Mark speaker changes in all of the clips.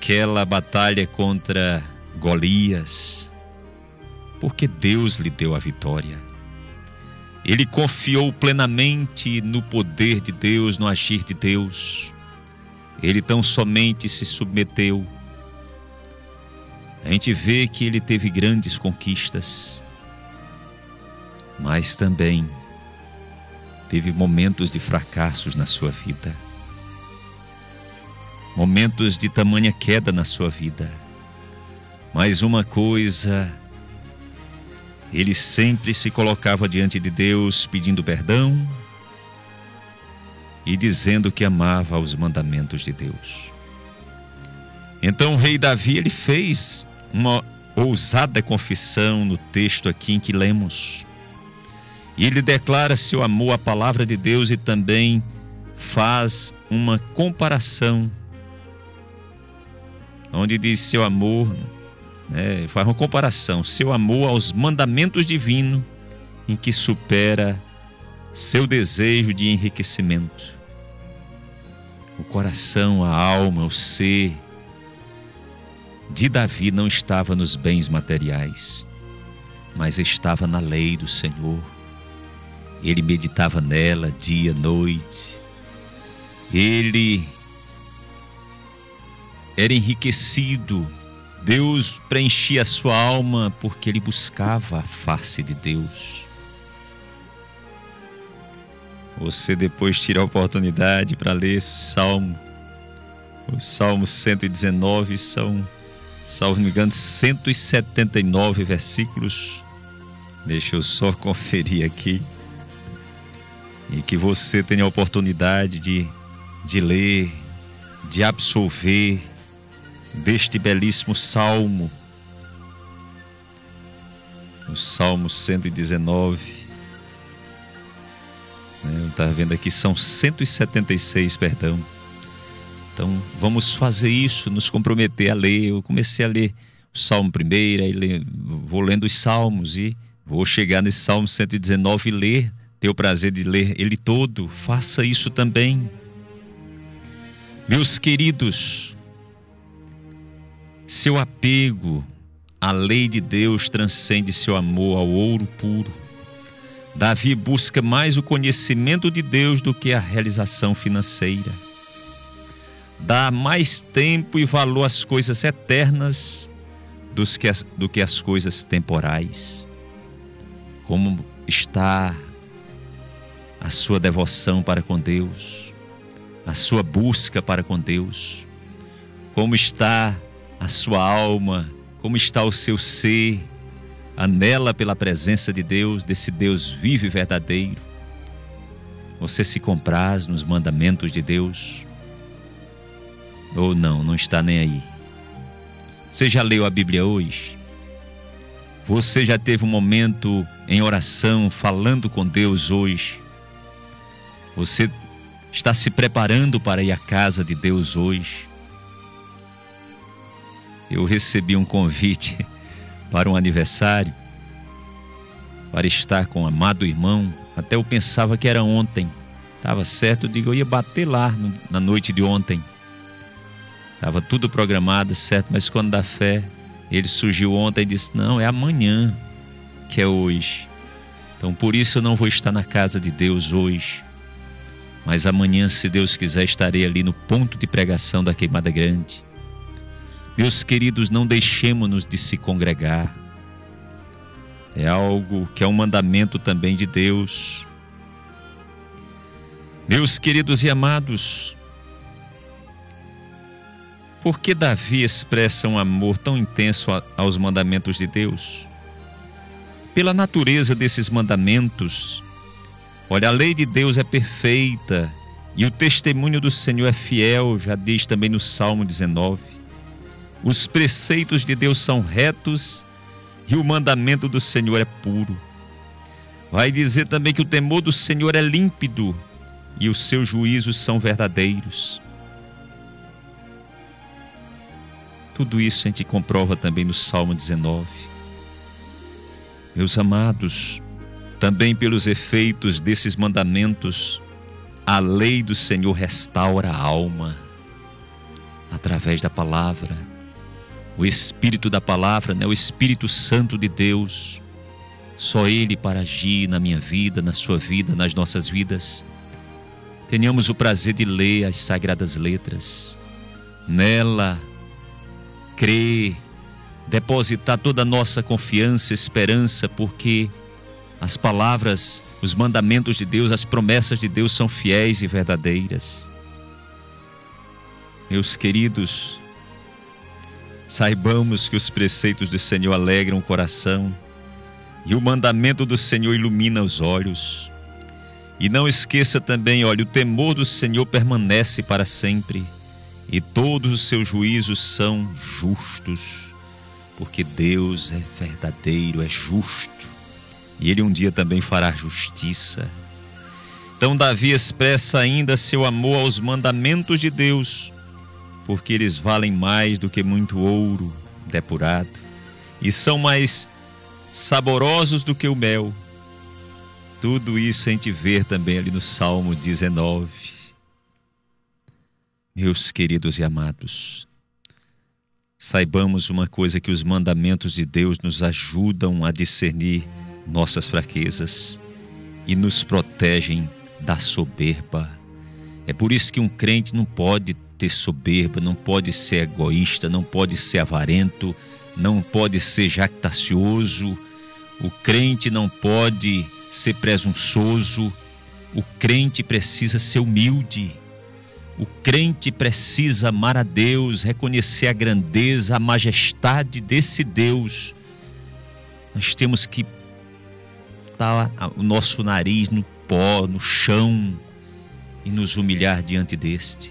Speaker 1: naquela batalha contra Golias, porque Deus lhe deu a vitória. Ele confiou plenamente no poder de Deus, no agir de Deus. Ele tão somente se submeteu. A gente vê que ele teve grandes conquistas, mas também teve momentos de fracassos na sua vida, momentos de tamanha queda na sua vida. Mas uma coisa, ele sempre se colocava diante de Deus pedindo perdão e dizendo que amava os mandamentos de Deus. Então o rei Davi, ele fez uma ousada confissão no texto aqui em que lemos. E ele declara seu amor à palavra de Deus e também faz uma comparação, onde diz seu amor, faz uma comparação, seu amor aos mandamentos divinos, em que supera seu desejo de enriquecimento. O coração, a alma, o ser de Davi não estava nos bens materiais, mas estava na lei do Senhor. Ele meditava nela dia e noite. Ele era enriquecido. Deus preenchia a sua alma porque ele buscava a face de Deus. Você depois tira a oportunidade para ler esse salmo. O Salmo 119 são, salvo me engano, 179 versículos. Deixa eu só conferir aqui. E que você tenha a oportunidade de ler, de absorver deste belíssimo salmo. O Salmo 119. Eu estava vendo aqui, são 176, perdão. Então vamos fazer isso, nos comprometer a ler. Eu comecei a ler o Salmo primeiro, aí vou lendo os salmos e vou chegar nesse Salmo 119 e ler. Ter o prazer de ler ele todo. Faça isso também. Meus queridos, seu apego à lei de Deus transcende seu amor ao ouro puro. Davi busca mais o conhecimento de Deus do que a realização financeira. Dá mais tempo e valor às coisas eternas do que às coisas temporais. Como está a sua devoção para com Deus, a sua busca para com Deus? Como está a sua alma? Como está o seu ser? Anela pela presença de Deus, desse Deus vivo e verdadeiro? Você se compraz nos mandamentos de Deus? Ou não está nem aí? Você já leu a Bíblia hoje? Você já teve um momento em oração, falando com Deus hoje? Você está se preparando para ir à casa de Deus hoje? Eu recebi um convite para um aniversário, para estar com um amado irmão. Até eu pensava que era ontem. Estava certo, eu ia bater lá na noite de ontem. Estava tudo programado, certo, mas quando dá fé, ele surgiu ontem e disse, não, é amanhã, que é hoje. Então por isso eu não vou estar na casa de Deus hoje. Mas amanhã, se Deus quiser, estarei ali no ponto de pregação da Queimada Grande. Meus queridos, não deixemos-nos de se congregar. É algo que é um mandamento também de Deus. Meus queridos e amados, por que Davi expressa um amor tão intenso aos mandamentos de Deus? Pela natureza desses mandamentos. Olha, a lei de Deus é perfeita e o testemunho do Senhor é fiel, já diz também no Salmo 19. Os preceitos de Deus são retos e o mandamento do Senhor é puro. Vai dizer também que o temor do Senhor é límpido e os seus juízos são verdadeiros. Tudo isso a gente comprova também no Salmo 19. Meus amados, também pelos efeitos desses mandamentos, a lei do Senhor restaura a alma. através da palavra. O Espírito da palavra, né? O Espírito Santo de Deus, só Ele para agir na minha vida, na sua vida, nas nossas vidas. Tenhamos o prazer de ler as Sagradas Letras, nela crer, depositar toda a nossa confiança, esperança, porque as palavras, os mandamentos de Deus, as promessas de Deus são fiéis e verdadeiras. Meus queridos, saibamos que os preceitos do Senhor alegram o coração e o mandamento do Senhor ilumina os olhos. E não esqueça também, olha, o temor do Senhor permanece para sempre e todos os seus juízos são justos, porque Deus é verdadeiro, é justo e Ele um dia também fará justiça. Então Davi expressa ainda seu amor aos mandamentos de Deus, porque eles valem mais do que muito ouro depurado e são mais saborosos do que o mel. Tudo isso a gente vê também ali no Salmo 19. Meus queridos e amados, saibamos uma coisa, que os mandamentos de Deus nos ajudam a discernir nossas fraquezas e nos protegem da soberba. É por isso que um crente não pode ter soberba, não pode ser egoísta, não pode ser avarento, não pode ser jactancioso. O crente não pode ser presunçoso. O crente precisa ser humilde. O crente precisa amar a Deus, reconhecer a grandeza, a majestade desse Deus. Nós temos que botar o nosso nariz no pó, no chão e nos humilhar diante deste.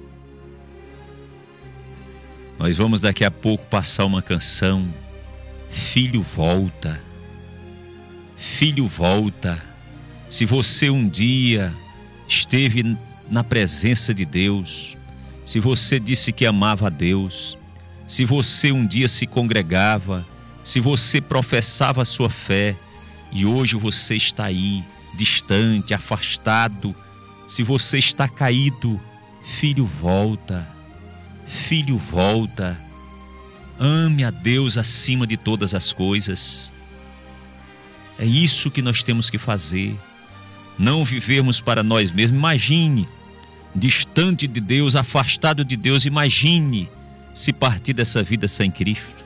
Speaker 1: Nós vamos daqui a pouco passar uma canção. Filho, volta. Filho, volta. Se você um dia esteve na presença de Deus, se você disse que amava a Deus, se você um dia se congregava, se você professava a sua fé e hoje você está aí, distante, afastado, se você está caído, filho, volta. Filho, volta. Ame a Deus acima de todas as coisas. É isso que nós temos que fazer. Não vivermos para nós mesmos. Imagine, distante de Deus, afastado de Deus, imagine se partir dessa vida sem Cristo.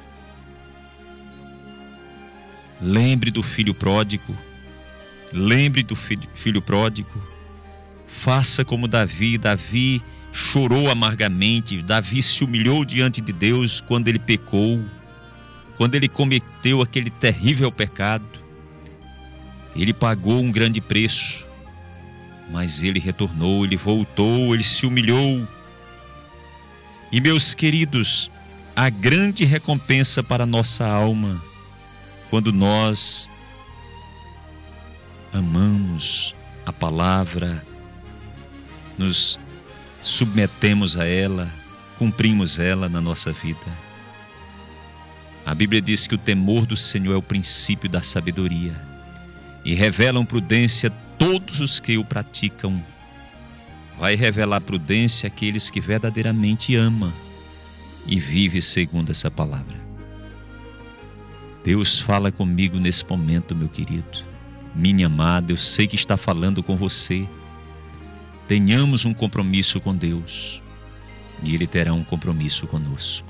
Speaker 1: Lembre do filho pródigo. Lembre do filho pródigo. Faça como Davi. Davi chorou amargamente. Davi se humilhou diante de Deus quando ele pecou, quando ele cometeu aquele terrível pecado. Ele pagou um grande preço, mas ele retornou, ele voltou, ele se humilhou. E meus queridos, a grande recompensa para a nossa alma, quando nós amamos a palavra, nos submetemos a ela, cumprimos ela na nossa vida. A Bíblia diz que o temor do Senhor é o princípio da sabedoria e revelam prudência todos os que o praticam. Vai revelar prudência àqueles que verdadeiramente amam e vivem segundo essa palavra. Deus fala comigo nesse momento, meu querido. Minha amada, eu sei que está falando com você. Tenhamos um compromisso com Deus e Ele terá um compromisso conosco.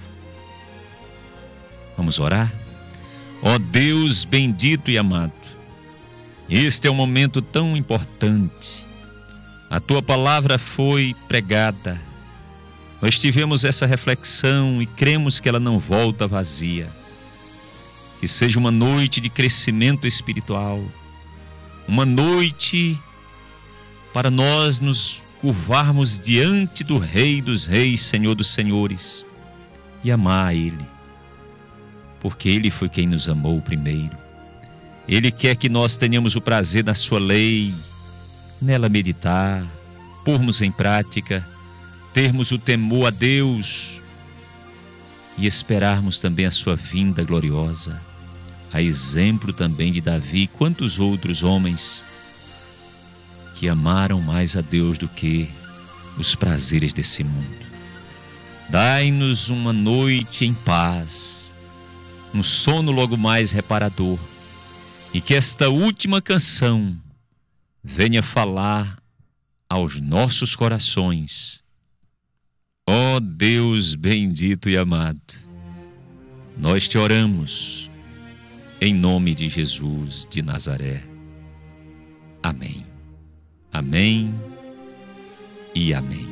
Speaker 1: Vamos orar? Ó Deus bendito e amado, este é um momento tão importante. A Tua palavra foi pregada. Nós tivemos essa reflexão e cremos que ela não volta vazia. Que seja uma noite de crescimento espiritual, uma noite para nós nos curvarmos diante do Rei dos Reis, Senhor dos Senhores, e amar a Ele, porque Ele foi quem nos amou primeiro. Ele quer que nós tenhamos o prazer da sua lei, nela meditar, pormos em prática, termos o temor a Deus e esperarmos também a sua vinda gloriosa, a exemplo também de Davi e quantos outros homens que amaram mais a Deus do que os prazeres desse mundo. Dai-nos uma noite em paz, um sono logo mais reparador, e que esta última canção venha falar aos nossos corações. Ó Deus bendito e amado, nós te oramos em nome de Jesus de Nazaré. Amém. Amém e amém.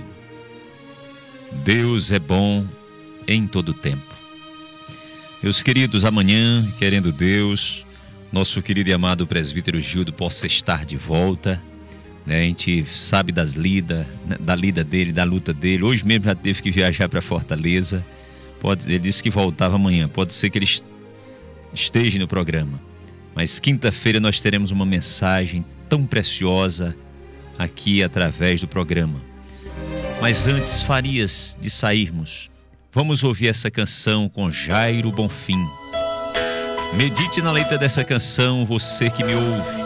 Speaker 1: Deus é bom em todo tempo. Meus queridos, amanhã, querendo Deus, nosso querido e amado presbítero Gildo possa estar de volta, né? A gente sabe da lida dele, da luta dele. Hoje mesmo já teve que viajar para Fortaleza. Ele disse que voltava amanhã. Pode ser que ele esteja no programa. Mas quinta-feira nós teremos uma mensagem tão preciosa aqui através do programa. Mas antes, Farias, de sairmos, vamos ouvir essa canção com Jairo Bonfim. Medite na letra dessa canção, você que me ouve.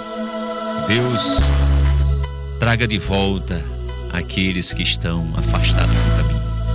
Speaker 1: Deus traga de volta aqueles que estão afastados do caminho.